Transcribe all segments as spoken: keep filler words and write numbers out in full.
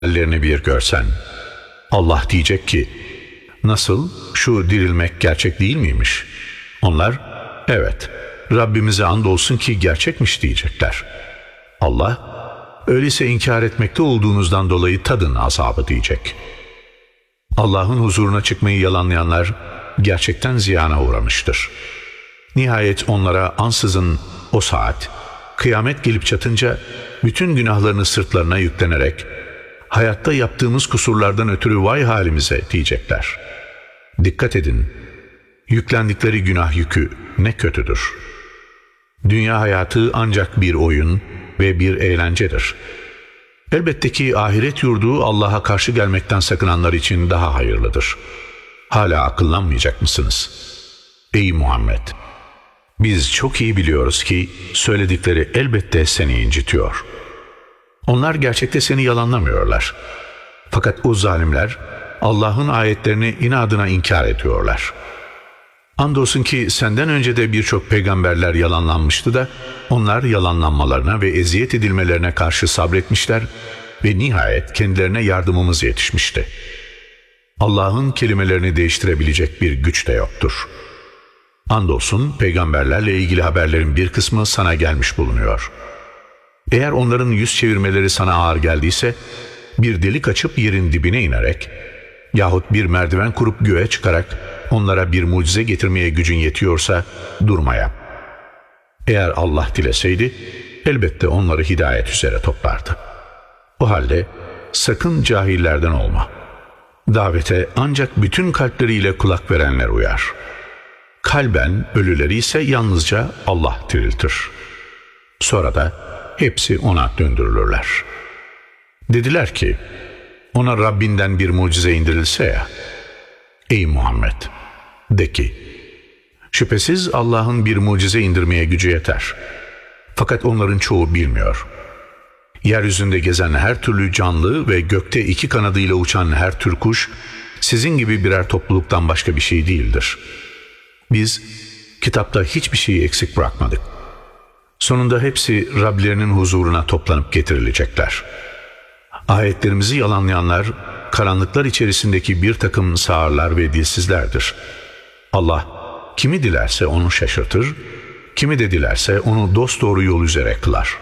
hallerini bir görsen. Allah diyecek ki, nasıl, şu dirilmek gerçek değil miymiş? Onlar, evet, Rabbimize andolsun ki gerçekmiş diyecekler. Allah, öyleyse inkar etmekte olduğunuzdan dolayı tadın azabı diyecek. Allah'ın huzuruna çıkmayı yalanlayanlar gerçekten ziyana uğramıştır. Nihayet onlara ansızın o saat, kıyamet gelip çatınca bütün günahlarını sırtlarına yüklenerek, hayatta yaptığımız kusurlardan ötürü vay halimize diyecekler. Dikkat edin, yüklendikleri günah yükü ne kötüdür. Dünya hayatı ancak bir oyun ve bir eğlencedir. Elbette ki ahiret yurdu Allah'a karşı gelmekten sakınanlar için daha hayırlıdır. Hala akıllanmayacak mısınız? Ey Muhammed! Biz çok iyi biliyoruz ki söyledikleri elbette seni incitiyor. Onlar gerçekte seni yalanlamıyorlar. Fakat o zalimler Allah'ın ayetlerini inadına inkar ediyorlar. Andolsun ki senden önce de birçok peygamberler yalanlanmıştı da onlar yalanlanmalarına ve eziyet edilmelerine karşı sabretmişler ve nihayet kendilerine yardımımız yetişmişti. Allah'ın kelimelerini değiştirebilecek bir güç de yoktur. Andolsun peygamberlerle ilgili haberlerin bir kısmı sana gelmiş bulunuyor. Eğer onların yüz çevirmeleri sana ağır geldiyse, bir delik açıp yerin dibine inerek yahut bir merdiven kurup göğe çıkarak onlara bir mucize getirmeye gücün yetiyorsa durma yap. Eğer Allah dileseydi elbette onları hidayet üzere toplardı. O halde sakın cahillerden olma. Davete ancak bütün kalpleriyle kulak verenler uyar. Kalben ölüleri ise yalnızca Allah diriltir. Sonra da hepsi ona döndürülürler. Dediler ki, ona Rabbinden bir mucize indirilse ya. Ey Muhammed! De ki, şüphesiz Allah'ın bir mucize indirmeye gücü yeter. Fakat onların çoğu bilmiyor. Yeryüzünde gezen her türlü canlı ve gökte iki kanadıyla uçan her tür kuş, sizin gibi birer topluluktan başka bir şey değildir. Biz kitapta hiçbir şeyi eksik bırakmadık. Sonunda hepsi Rablerinin huzuruna toplanıp getirilecekler. Ayetlerimizi yalanlayanlar, karanlıklar içerisindeki bir takım sağırlar ve dilsizlerdir. Allah, kimi dilerse onu şaşırtır, kimi de dilerse onu dosdoğru yol üzere kılar.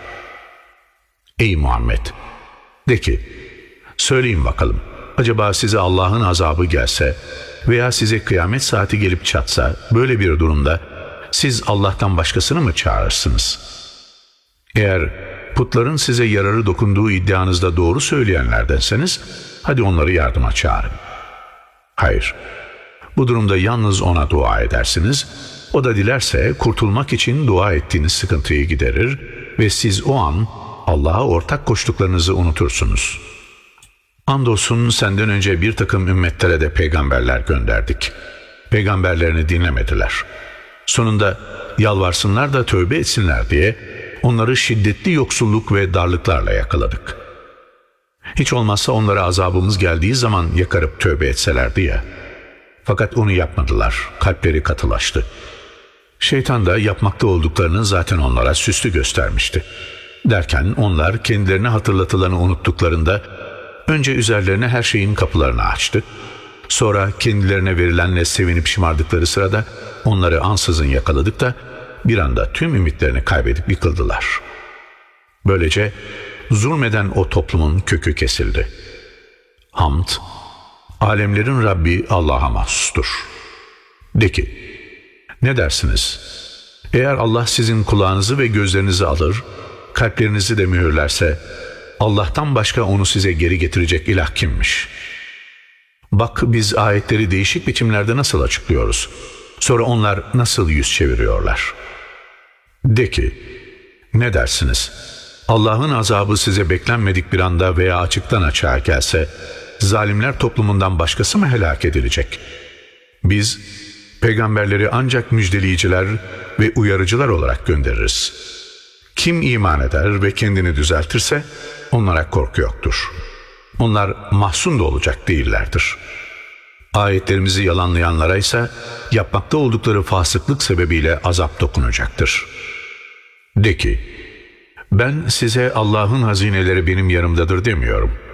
Ey Muhammed! De ki, söyleyin bakalım, acaba size Allah'ın azabı gelse veya size kıyamet saati gelip çatsa, böyle bir durumda siz Allah'tan başkasını mı çağırırsınız? Eğer putların size yararı dokunduğu iddianızda doğru söyleyenlerdenseniz, hadi onları yardıma çağırın. Hayır, bu durumda yalnız ona dua edersiniz, o da dilerse kurtulmak için dua ettiğiniz sıkıntıyı giderir ve siz o an Allah'a ortak koştuklarınızı unutursunuz. Andolsun senden önce bir takım ümmetlere de peygamberler gönderdik. Peygamberlerini dinlemediler. Sonunda yalvarsınlar da tövbe etsinler diye onları şiddetli yoksulluk ve darlıklarla yakaladık. Hiç olmazsa onlara azabımız geldiği zaman yakarıp tövbe etselerdi ya. Fakat onu yapmadılar, kalpleri katılaştı. Şeytan da yapmakta olduklarını zaten onlara süslü göstermişti. Derken onlar kendilerine hatırlatılanı unuttuklarında önce üzerlerine her şeyin kapılarını açtı. Sonra kendilerine verilenle sevinip şımardıkları sırada onları ansızın yakaladık da bir anda tüm ümitlerini kaybedip yıkıldılar. Böylece zulmeden o toplumun kökü kesildi. Hamd, alemlerin Rabbi Allah'a mahsustur. De ki, ne dersiniz? Eğer Allah sizin kulağınızı ve gözlerinizi alır, kalplerinizi de mühürlerse, Allah'tan başka onu size geri getirecek ilah kimmiş? Bak biz ayetleri değişik biçimlerde nasıl açıklıyoruz. Sonra onlar nasıl yüz çeviriyorlar. De ki, ne dersiniz? Allah'ın azabı size beklenmedik bir anda veya açıktan açığa gelse, zalimler toplumundan başkası mı helak edilecek? Biz, peygamberleri ancak müjdeleyiciler ve uyarıcılar olarak göndeririz. Kim iman eder ve kendini düzeltirse, onlara korku yoktur. Onlar mahzun da olacak değillerdir. Ayetlerimizi yalanlayanlara ise yapmakta oldukları fasıklık sebebiyle azap dokunacaktır. De ki, ben size Allah'ın hazineleri benim yanımdadır demiyorum.